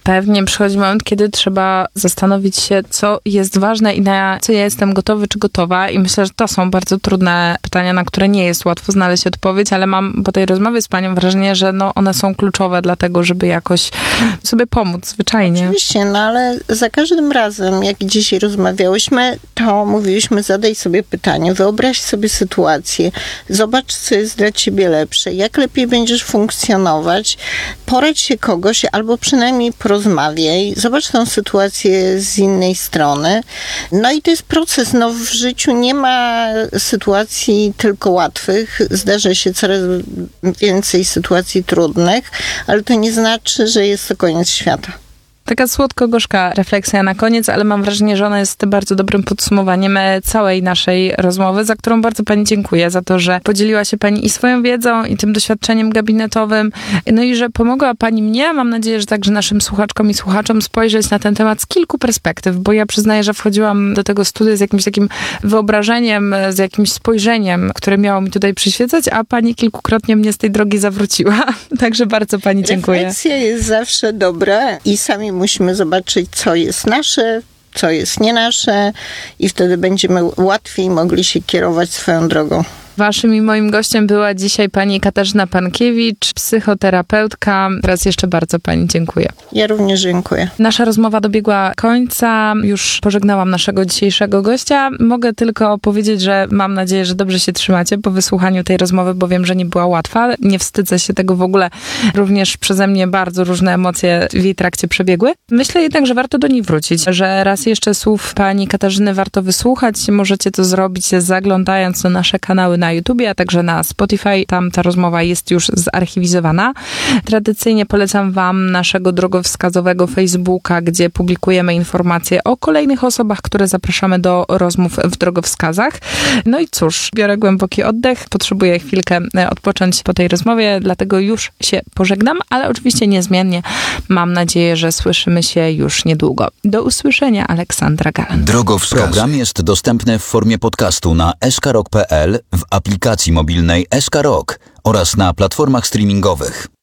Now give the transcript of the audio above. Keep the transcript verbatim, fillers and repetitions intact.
pewnie przychodzi moment, kiedy trzeba zastanowić się, co jest ważne i na co ja jestem gotowy czy gotowa. I myślę, że to są bardzo trudne pytania, na które nie jest łatwo znaleźć odpowiedź, ale mam po tej rozmowie z panią wrażenie, że no one są kluczowe dla tego, żeby jakoś sobie pomóc zwyczajnie. Oczywiście, no ale za każdym razem, jak dzisiaj rozmawiałyśmy, to mówiliśmy, zadaj sobie pytanie, wyobraź sobie sytuację, zobacz, co jest dla ciebie lepsze, jak lepiej będziesz funkcjonować, poradź się kogoś, albo przynajmniej porozmawiaj, zobacz tę sytuację z innej strony. No i to jest proces. No w życiu nie ma sytuacji tylko łatwych. Zdarza się coraz więcej sytuacji trudnych, ale to nie znaczy, że jest to koniec świata. Taka słodko-gorzka refleksja na koniec, ale mam wrażenie, że ona jest bardzo dobrym podsumowaniem całej naszej rozmowy, za którą bardzo pani dziękuję, za to, że podzieliła się pani i swoją wiedzą, i tym doświadczeniem gabinetowym, no i że pomogła pani mnie, mam nadzieję, że także naszym słuchaczkom i słuchaczom spojrzeć na ten temat z kilku perspektyw, bo ja przyznaję, że wchodziłam do tego studia z jakimś takim wyobrażeniem, z jakimś spojrzeniem, które miało mi tutaj przyświecać, a pani kilkukrotnie mnie z tej drogi zawróciła. Także bardzo pani dziękuję. Refleksja jest zawsze dobra i sami musimy zobaczyć, co jest nasze, co jest nie nasze i wtedy będziemy łatwiej mogli się kierować swoją drogą. Waszym i moim gościem była dzisiaj pani Katarzyna Pankiewicz, psychoterapeutka. Raz jeszcze bardzo pani dziękuję. Ja również dziękuję. Nasza rozmowa dobiegła końca. Już pożegnałam naszego dzisiejszego gościa. Mogę tylko powiedzieć, że mam nadzieję, że dobrze się trzymacie po wysłuchaniu tej rozmowy, bo wiem, że nie była łatwa. Nie wstydzę się tego w ogóle. Również przeze mnie bardzo różne emocje w jej trakcie przebiegły. Myślę jednak, że warto do niej wrócić, że raz jeszcze słów pani Katarzyny warto wysłuchać. Możecie to zrobić zaglądając na nasze kanały na YouTubie, a także na Spotify. Tam ta rozmowa jest już zarchiwizowana. Tradycyjnie polecam wam naszego drogowskazowego Facebooka, gdzie publikujemy informacje o kolejnych osobach, które zapraszamy do rozmów w drogowskazach. No i cóż, biorę głęboki oddech, potrzebuję chwilkę odpocząć po tej rozmowie, dlatego już się pożegnam, ale oczywiście niezmiennie mam nadzieję, że słyszymy się już niedługo. Do usłyszenia, Aleksandra Galant. Drogowskaz. Program jest dostępny w formie podcastu na s k rock kropka p l, w aplikacji mobilnej S K Rock oraz na platformach streamingowych.